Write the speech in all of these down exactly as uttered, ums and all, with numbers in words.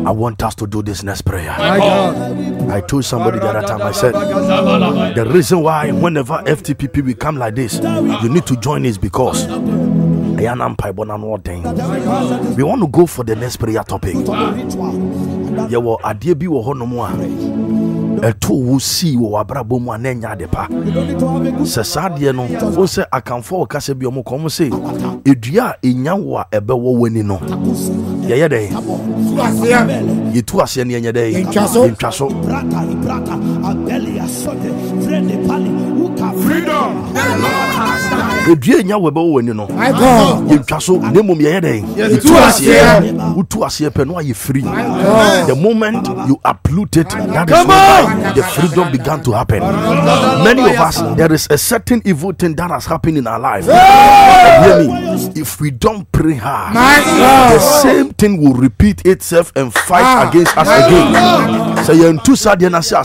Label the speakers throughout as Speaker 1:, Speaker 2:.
Speaker 1: I want us to do this next prayer. I told somebody the other time, I said, the reason why whenever F T P P become like this, you need to join is because we want to go for the next prayer topic. Yeah, well, I did be a two will see what Abrabom and Nenya de Pa. Sasadiano, who say I can for Casabiomo come say, Idia in Yawa Ebewo Wenino. Yeah, day. You two are seeing any day in Chasso. Freedom. Idia Yawa Wenino. I go in Chasso, Nemum Yede. You two are here, who two are here, Penoa, you free. The moment you uproot it, that is why the freedom began to happen. Many of us, there is a certain evil thing that has happened in our life. Hear me, if we don't pray hard, the same thing will repeat itself and fight against us again. So you're in two sides, and I say,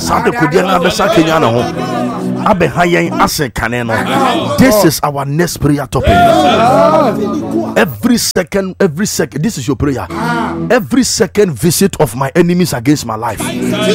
Speaker 1: this is our next prayer topic. Every second, every second, this is your prayer. Every second visit of my enemies against my life.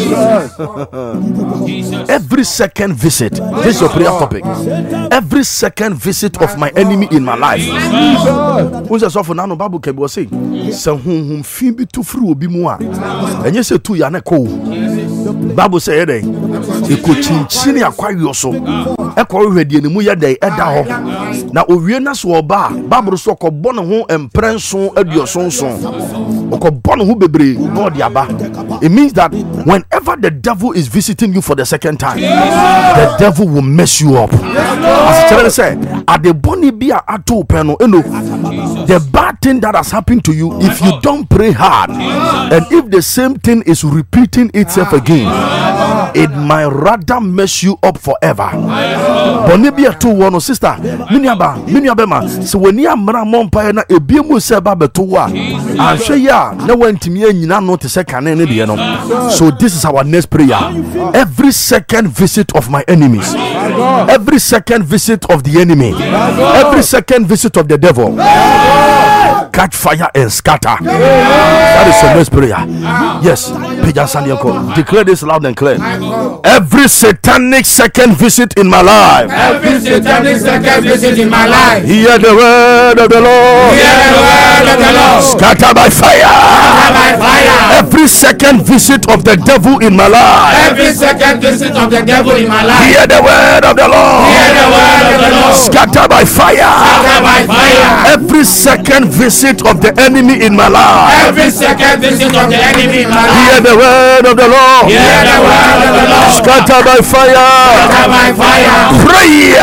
Speaker 1: Every second visit, this is your prayer topic. Every second visit of my enemy in my life. Who's a soft nano Babu can be saying, some whom Phoebe to fruit be more. And you say to Yanako. Babu say, you could chin acquire your soul. Echo ready in the Muya day at Daho. Now, Uriana Swaba, Babu Soko Bono and Prenson at your son song. Oko Bono Hubebri, no diaba. It means that whenever the devil is visiting you for the second time, the devil will mess you up. As I said, at the Bonnie Bia Ato Peno, the bad thing that has happened to you, if you don't pray hard, and if the same thing is repeating itself again, it might rather mess you up forever. Bonibia two one sister, Miniaba, Miniabema. So when you are Mrampa na ebiemu seba betuwa, and say ya no went to me and you know to second enemy. So this is our next prayer. Every second visit of my enemies, every second visit of the enemy, every second visit of the devil, catch fire and scatter. That is the next prayer. Yes, declare this loud and clear. Every satanic second visit in my life.
Speaker 2: Every satanic second visit in my life.
Speaker 1: Hear the word of the Lord.
Speaker 2: Hear the word of the Lord.
Speaker 1: Scatter by fire.
Speaker 2: Scatter by fire.
Speaker 1: Every second visit of the devil in my life.
Speaker 2: Every second visit of the devil in my life.
Speaker 1: Hear the word of the Lord.
Speaker 2: Hear the word of the Lord.
Speaker 1: Scatter by fire.
Speaker 2: Scatter by fire.
Speaker 1: Every second visit of the enemy in my life.
Speaker 2: Every second visit of the enemy in my life.
Speaker 1: Hear the word of the Lord.
Speaker 2: Hear the word of the Lord.
Speaker 1: Scatter by fire.
Speaker 2: Scatter by fire.
Speaker 1: Prayer.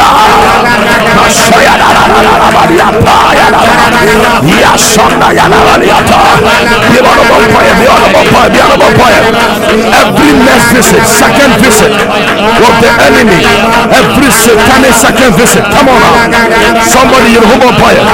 Speaker 1: Every next visit, second visit of the enemy, every satanic second visit. Come on now. Somebody in home of fire.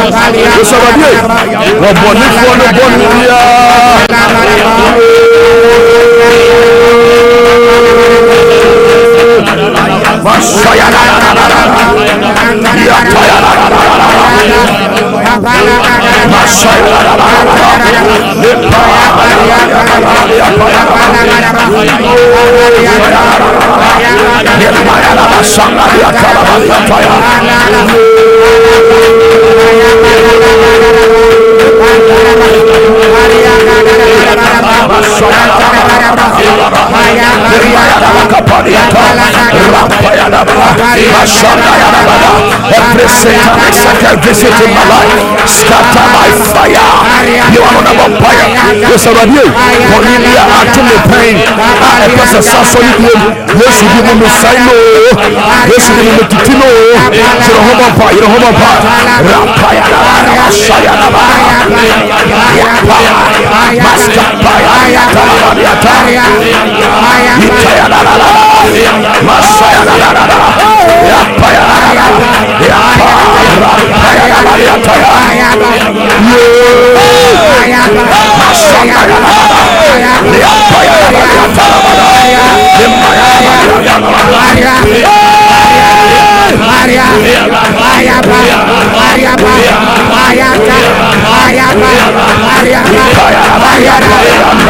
Speaker 1: Every satanic second visit in my life, scatter by fire. You are on a fire. Yes, I love you. Cornelia, after the pain, I press a sassy room. Yes, you give me Sino. Yes, you give me Titino. To the home of fire, the home of fire. Rapaya, Shaya, Master Paya, Talabadiata, Masaya, Yapaya,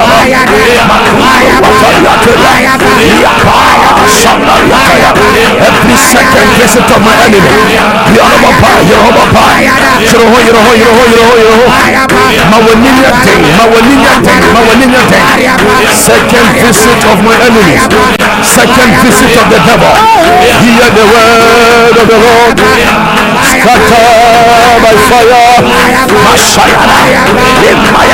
Speaker 1: Every second visit of my enemy, Yorobapa, Yorobapa, Yoroho, Yoroho, Yoroho, Yoroho, Yoroho, Mawaninya thing, Mawaninya thing, Mawaninya thing. Second visit of my enemies, second visit of the devil. Hear the word of the Lord. Scatter by fire, Messiah.